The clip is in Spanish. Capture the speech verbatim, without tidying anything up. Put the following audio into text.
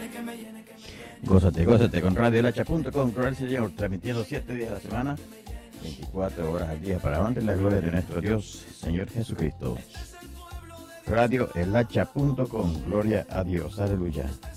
Gózate, gózate con radio el hacha punto com, Cruel Señor, transmitiendo siete días a la semana, veinticuatro horas al día, para adelante en la gloria de nuestro Dios, Señor Jesucristo. radio el hacha punto com, gloria a Dios, aleluya.